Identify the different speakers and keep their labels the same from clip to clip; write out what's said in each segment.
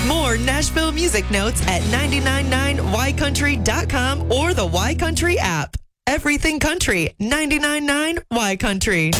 Speaker 1: More Nashville music notes at 999ycountry.com or the Y Country app. Everything country, 999 Y Country.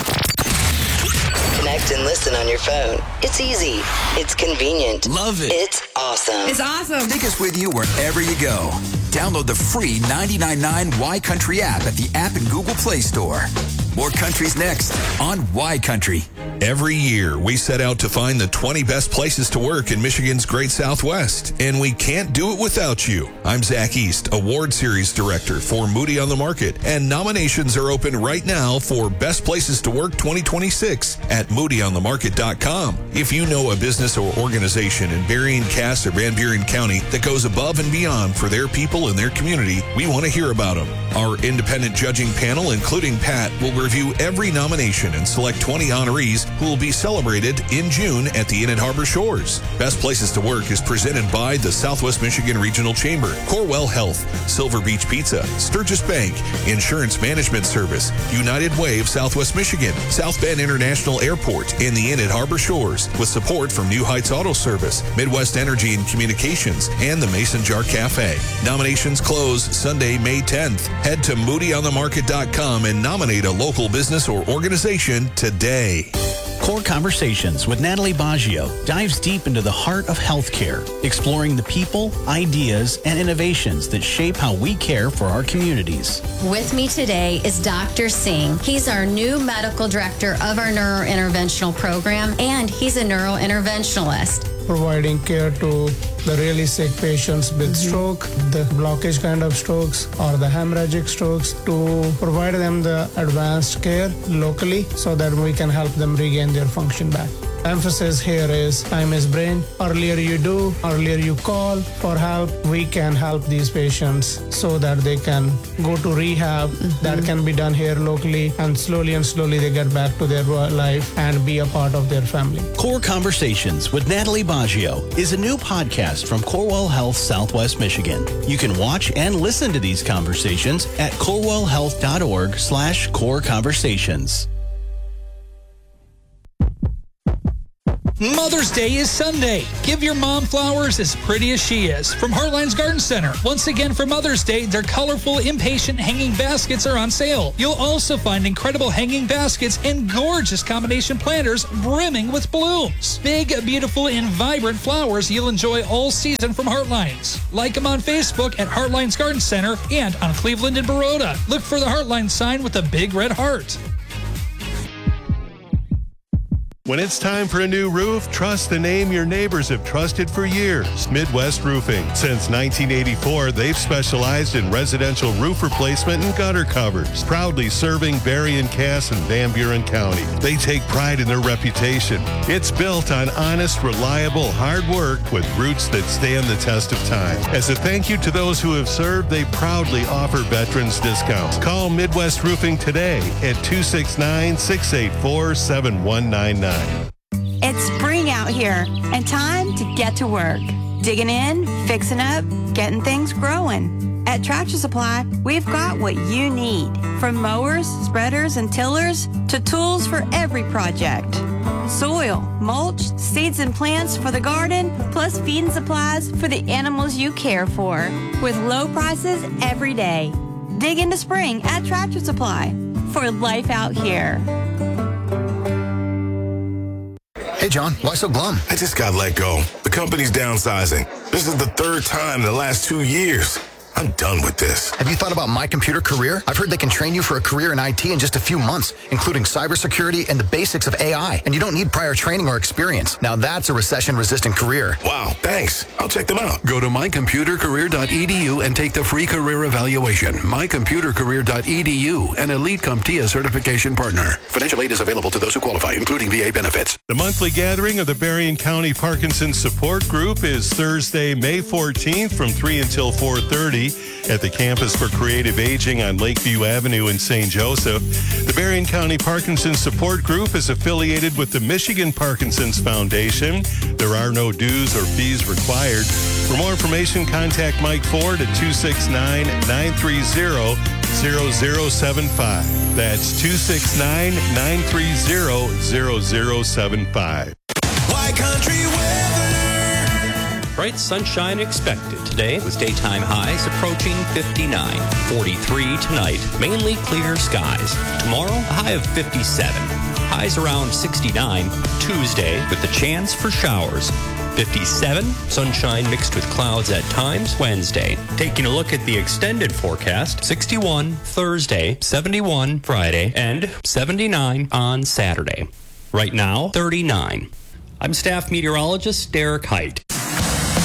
Speaker 2: Connect and listen on your phone. It's easy. It's convenient.
Speaker 3: Love it.
Speaker 2: It's awesome.
Speaker 4: It's awesome.
Speaker 3: Take us with you wherever you go. Download the free 999 Y Country app at the app and Google Play Store. More countries next on Y Country.
Speaker 5: Every year, we set out to find the 20 best places to work in Michigan's Great Southwest, and we can't do it without you. I'm Zach East, Award Series Director for Moody on the Market, and nominations are open right now for Best Places to Work 2026 at moodyonthemarket.com. If you know a business or organization in Berrien, Cass, or Van Buren County that goes above and beyond for their people and their community, we want to hear about them. Our independent judging panel, including Pat, will review every nomination and select 20 honorees who will be celebrated in June at the Inn at Harbor Shores. Best Places to Work is presented by the Southwest Michigan Regional Chamber, Corewell Health, Silver Beach Pizza, Sturgis Bank, Insurance Management Service, United Way of Southwest Michigan, South Bend International Airport, and the Inn at Harbor Shores, with support from New Heights Auto Service, Midwest Energy and Communications, and the Mason Jar Cafe. Nominations close Sunday, May 10th. Head to moodyonthemarket.com and nominate a local business or organization today.
Speaker 6: Core Conversations with Natalie Baggio dives deep into the heart of healthcare, exploring the people, ideas, and innovations that shape how we care for our communities.
Speaker 7: With me today is Dr. Singh. He's our new medical director of our neurointerventional program, and he's a neurointerventionalist.
Speaker 8: Providing care to the really sick patients with stroke, the blockage kind of strokes, or the hemorrhagic strokes, to provide them the advanced care locally so that we can help them regain their function back. Emphasis here is time is brain. Earlier you do, earlier you call for help, we can help these patients so that they can go to rehab. That can be done here locally, and slowly they get back to their life and be a part of their family.
Speaker 6: Core Conversations with Natalie Baggio is a new podcast from Corewell Health Southwest Michigan. You can watch and listen to these conversations at corewellhealth.org/core conversations.
Speaker 9: Mother's Day is Sunday. Give your mom flowers as pretty as she is. From Heartline's Garden Center. Once again for Mother's Day, their colorful impatient hanging baskets are on sale. You'll also find incredible hanging baskets and gorgeous combination planters brimming with blooms. Big, beautiful, and vibrant flowers you'll enjoy all season from Heartlines. Like them on Facebook at Heartline's Garden Center and on Cleveland and Baroda. Look for the Heartline sign with a big red heart.
Speaker 10: When it's time for a new roof, trust the name your neighbors have trusted for years, Midwest Roofing. Since 1984, they've specialized in residential roof replacement and gutter covers, proudly serving Berrien, Cass, and Van Buren County. They take pride in their reputation. It's built on honest, reliable, hard work with roots that stand the test of time. As a thank you to those who have served, they proudly offer veterans discounts. Call Midwest Roofing today at 269-684-7199.
Speaker 11: It's spring out here and time to get to work. Digging in, fixing up, getting things growing. At Tractor Supply, we've got what you need. From mowers, spreaders, and tillers to tools for every project. Soil, mulch, seeds and plants for the garden, plus feed and supplies for the animals you care for. With low prices every day. Dig into spring at Tractor Supply for life out here.
Speaker 12: Hey, John, why so glum?
Speaker 13: I just got let go. The company's downsizing. This is the third time in the last 2 years. I'm done with this.
Speaker 12: Have you thought about My Computer Career? I've heard they can train you for a career in IT in just a few months, including cybersecurity and the basics of AI. And you don't need prior training or experience. Now that's a recession-resistant career.
Speaker 13: Wow, thanks. I'll check them out.
Speaker 14: Go to mycomputercareer.edu and take the free career evaluation. mycomputercareer.edu, an Elite CompTIA certification partner. Financial aid is available to those who qualify, including VA benefits.
Speaker 10: The monthly gathering of the Berrien County Parkinson's Support Group is Thursday, May 14th from 3 until 4:30. at the Campus for Creative Aging on Lakeview Avenue in St. Joseph. The Berrien County Parkinson's Support Group is affiliated with the Michigan Parkinson's Foundation. There are no dues or fees required. For more information, contact Mike Ford at 269-930-0075. That's 269-930-0075.
Speaker 15: Y Country weather.
Speaker 4: Bright sunshine expected today with daytime highs approaching 59. 43 tonight. Mainly clear skies. Tomorrow, a high of 57. Highs around 69. Tuesday with the chance for showers. 57, sunshine mixed with clouds at times Wednesday. Taking a look at the extended forecast, 61 Thursday, 71 Friday, and 79 on Saturday. Right now, 39. I'm staff meteorologist Derek Height.